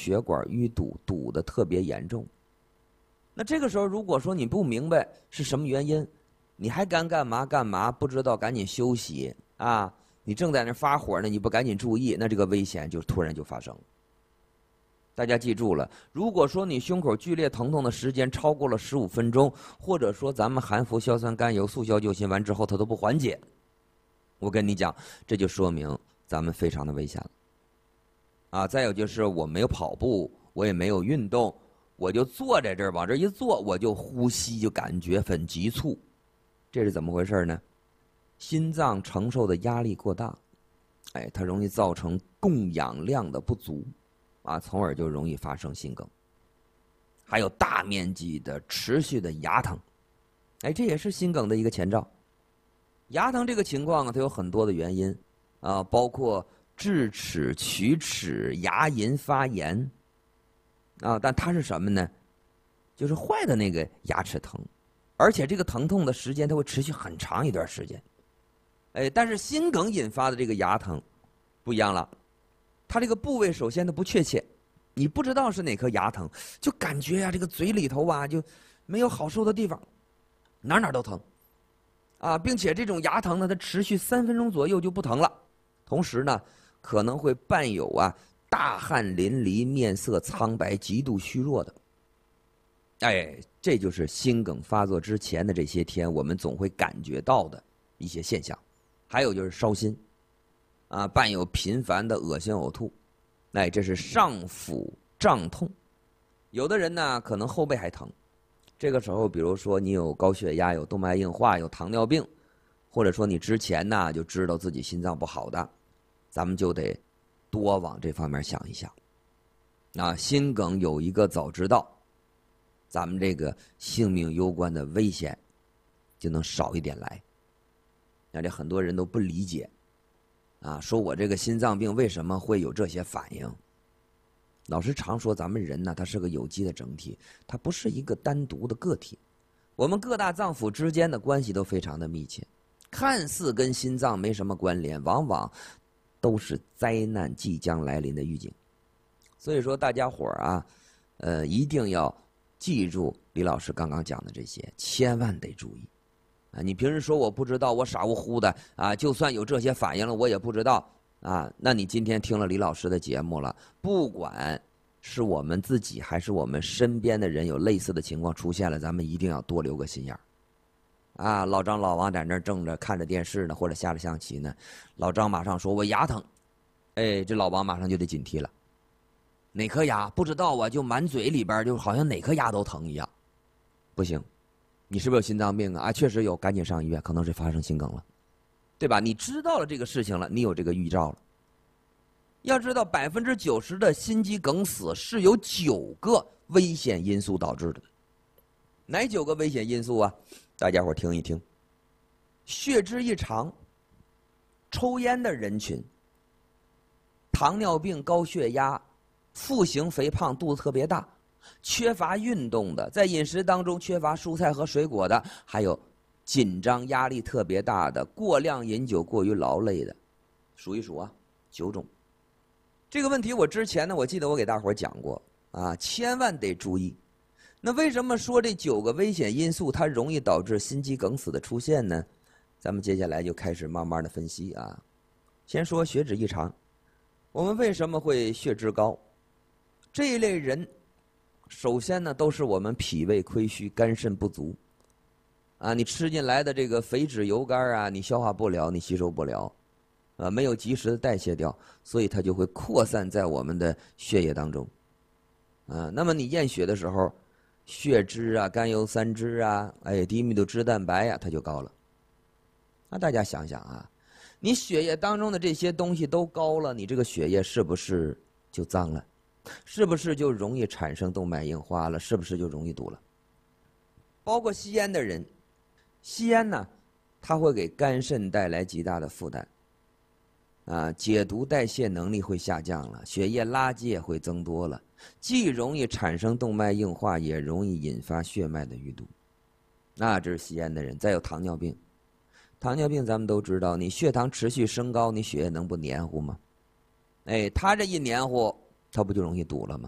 血管淤堵，堵得特别严重。那这个时候，如果说你不明白是什么原因，你还干嘛，不知道赶紧休息啊！你正在那发火呢，你不赶紧注意，那这个危险就突然就发生了。大家记住了，如果说你胸口剧烈疼痛的时间超过了15分钟，或者说咱们含服硝酸甘油、速效救心丸之后它都不缓解，我跟你讲，这就说明咱们非常的危险了。啊，再有就是我没有跑步，我也没有运动，我就坐在这儿，往这一坐，我就呼吸就感觉很急促，这是怎么回事呢？心脏承受的压力过大，它容易造成供氧量的不足，啊，从而就容易发生心梗。还有大面积的持续的牙疼，这也是心梗的一个前兆。牙疼这个情况啊，它有很多的原因啊，包括智齿、龋齿、牙龈发炎啊，但它是什么呢？就是坏的那个牙齿疼，而且这个疼痛的时间它会持续很长一段时间。但是心梗引发的这个牙疼不一样了，它这个部位首先它不确切，你不知道是哪颗牙疼，就感觉这个嘴里头啊就没有好受的地方，哪都疼啊，并且这种牙疼呢，它持续3分钟左右就不疼了，同时呢可能会伴有大汗淋漓、面色苍白、极度虚弱的。这就是心梗发作之前的这些天我们总会感觉到的一些现象。还有就是烧心啊，伴有频繁的恶心呕吐，这是上腹胀痛。有的人呢可能后背还疼，这个时候比如说你有高血压、有动脉硬化、有糖尿病，或者说你之前呢就知道自己心脏不好的，咱们就得多往这方面想一想。心梗有一个早知道，咱们这个性命攸关的危险就能少一点来。这很多人都不理解说我这个心脏病为什么会有这些反应。老师常说咱们人呢，它是个有机的整体，它不是一个单独的个体，我们各大脏腑之间的关系都非常的密切，看似跟心脏没什么关联，往往都是灾难即将来临的预警。所以说大家伙一定要记住李老师刚刚讲的这些，千万得注意你平时说我不知道，我傻乎乎的就算有这些反应了我也不知道那你今天听了李老师的节目了，不管是我们自己还是我们身边的人有类似的情况出现了，咱们一定要多留个心眼儿老张老王在那正着看着电视呢，或者下了象棋呢，老张马上说我牙疼，这老王马上就得警惕了，哪颗牙不知道就满嘴里边就好像哪颗牙都疼一样，不行，你是不是有心脏病确实有，赶紧上医院，可能是发生心梗了，对吧？你知道了这个事情了，你有这个预兆了。要知道90%的心肌梗死是由9个危险因素导致的。哪9个危险因素大家伙听一听。血脂异常、抽烟的人群、糖尿病、高血压、腹型肥胖、肚子特别大、缺乏运动的，在饮食当中缺乏蔬菜和水果的，还有紧张压力特别大的，过量饮酒、过于劳累的，数一数9种。这个问题我之前呢，我记得我给大伙讲过千万得注意。那为什么说这9个危险因素它容易导致心肌梗死的出现呢？咱们接下来就开始慢慢的分析先说血脂异常，我们为什么会血脂高？这一类人首先呢都是我们脾胃亏虚、肝肾不足你吃进来的这个肥脂油肝你消化不了，你吸收不了没有及时的代谢掉，所以它就会扩散在我们的血液当中那么你验血的时候，血脂甘油三酯低密度脂蛋白它就高了。那大家想想你血液当中的这些东西都高了，你这个血液是不是就脏了？是不是就容易产生动脉硬化了？是不是就容易堵了？包括吸烟的人，吸烟呢它会给肝肾带来极大的负担解毒代谢能力会下降了，血液垃圾也会增多了，既容易产生动脉硬化，也容易引发血脉的淤堵。这是吸烟的人。再有糖尿病，糖尿病咱们都知道，你血糖持续升高，你血液能不黏糊吗？它这一黏糊，它不就容易堵了吗？